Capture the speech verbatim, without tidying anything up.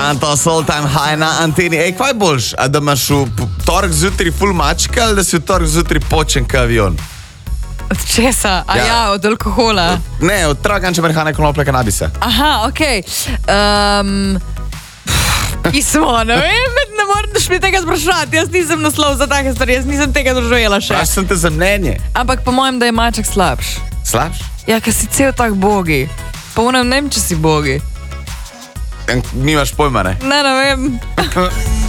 Santo, Soul Time High na anteni. Ej, kaj boljš? A da imaš v torek zjutraj ful mačka ali da si v torek zjutraj počen ka avion? Od česa? A ja, ja od alkohola? Ne, od traganče marihane konoplje kanabisa. Aha, okej. Okay. Um, pismo, ne vem, ne moraš mi tega sprašati. Jaz nisem naslov za take stvari, jaz nisem tega doživela še. Praš sem te za mnenje. Ampak po mojem, da je maček slabš. Slabš? Ja, ker si cel tak bogi. Pa unem, ne vem, če si bogi. Nimaš pojma, ne? Ne, ne vem.